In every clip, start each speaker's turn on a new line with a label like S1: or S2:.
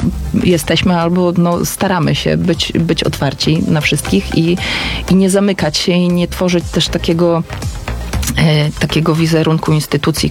S1: jesteśmy, albo no, staramy się być otwarci na wszystkich i nie zamykać się i nie tworzyć też takiego wizerunku instytucji,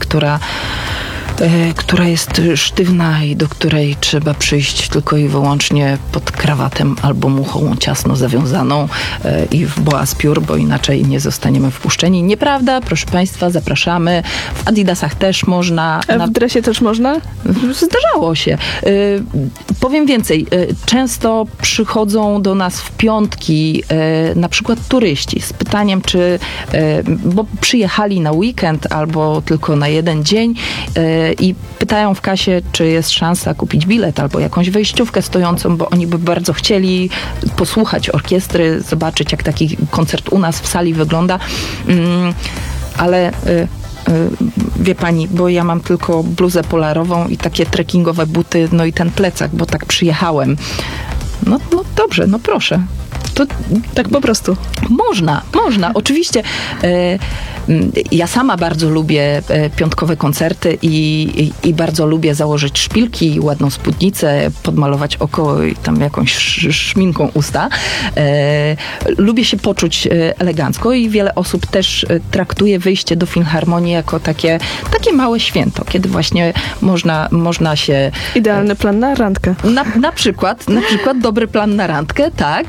S1: która jest sztywna i do której trzeba przyjść tylko i wyłącznie pod krawatem albo muchą ciasno zawiązaną i w boa z piór, bo inaczej nie zostaniemy wpuszczeni. Nieprawda, proszę Państwa, zapraszamy. W Adidasach też można.
S2: A w dresie też można?
S1: Zdarzało się. Powiem więcej. Często przychodzą do nas w piątki na przykład turyści z pytaniem, czy bo przyjechali na weekend albo tylko na jeden dzień i pytają w kasie, czy jest szansa kupić bilet albo jakąś wejściówkę stojącą, bo oni by bardzo chcieli posłuchać orkiestry, zobaczyć, jak taki koncert u nas w sali wygląda. Ale wie pani, bo ja mam tylko bluzę polarową i takie trekkingowe buty, no i ten plecak, bo tak przyjechałem. No dobrze, no proszę.
S2: To tak po prostu.
S1: Można. Oczywiście ja sama bardzo lubię piątkowe koncerty i bardzo lubię założyć szpilki, ładną spódnicę, podmalować oko i tam jakąś szminką usta. Lubię się poczuć elegancko i wiele osób też traktuje wyjście do Filharmonii jako takie małe święto, kiedy właśnie można się...
S2: Idealny plan na randkę.
S1: Na przykład dobry plan na randkę, tak.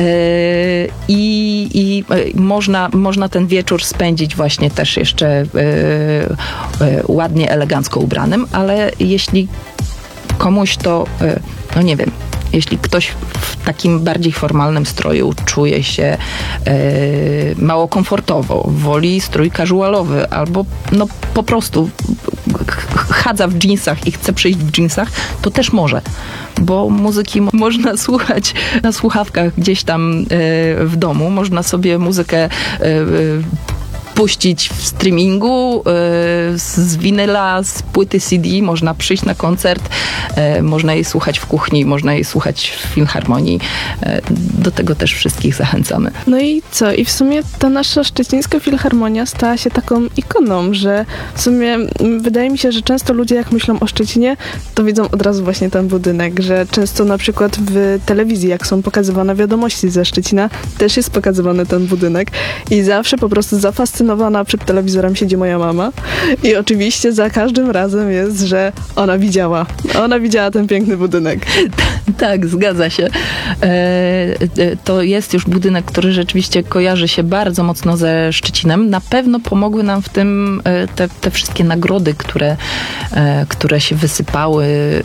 S1: I można ten wieczór spędzić właśnie też jeszcze ładnie, elegancko ubranym, ale jeśli komuś to, no nie wiem, jeśli ktoś w takim bardziej formalnym stroju czuje się mało komfortowo, woli strój casualowy albo no po prostu chadza w dżinsach i chce przyjść w dżinsach, to też może. Bo muzyki można słuchać na słuchawkach gdzieś tam w domu. Można sobie muzykę puścić w streamingu, z winyla, z płyty CD, można przyjść na koncert, można jej słuchać w kuchni, można jej słuchać w Filharmonii. Do tego też wszystkich zachęcamy.
S2: No i co? I w sumie ta nasza szczecińska Filharmonia stała się taką ikoną, że w sumie wydaje mi się, że często ludzie jak myślą o Szczecinie, to widzą od razu właśnie ten budynek, że często na przykład w telewizji, jak są pokazywane wiadomości ze Szczecina, też jest pokazywany ten budynek i zawsze po prostu zafascynowana przed telewizorem siedzi moja mama i oczywiście za każdym razem jest, że ona widziała ten piękny budynek.
S1: Tak, zgadza się. To jest już budynek, który rzeczywiście kojarzy się bardzo mocno ze Szczecinem. Na pewno pomogły nam w tym te wszystkie nagrody, które się wysypały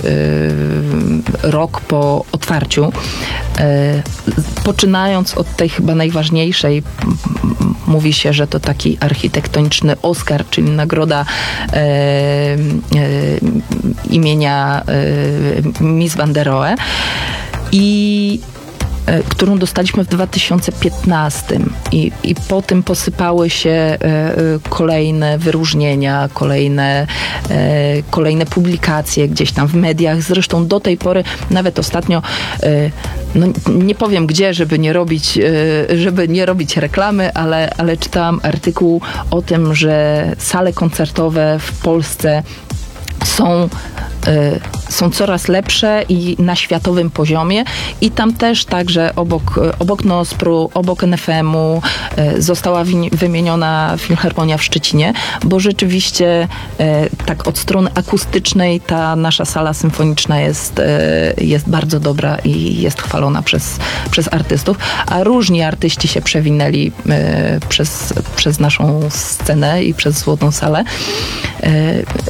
S1: rok po otwarciu. Poczynając od tej chyba najważniejszej, mówi się, że to taki architektoniczny Oscar, czyli nagroda imienia Miss Van der Rohe, którą dostaliśmy w 2015 i po tym posypały się kolejne wyróżnienia, kolejne publikacje gdzieś tam w mediach. Zresztą do tej pory, nawet ostatnio, no nie powiem gdzie, żeby nie robić reklamy, ale czytałam artykuł o tym, że sale koncertowe w Polsce są coraz lepsze i na światowym poziomie i tam też także obok NOSPR-u, obok NFM-u została wymieniona Filharmonia w Szczecinie, bo rzeczywiście tak od strony akustycznej ta nasza sala symfoniczna jest bardzo dobra i jest chwalona przez artystów, a różni artyści się przewinęli przez naszą scenę i przez Złotą Salę.